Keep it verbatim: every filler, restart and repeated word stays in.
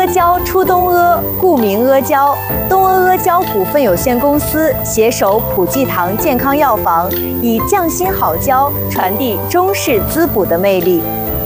胶出东阿，故名阿胶。东阿阿胶股份有限公司携手普济堂健康药房，以匠心好胶传递中式滋补的魅力。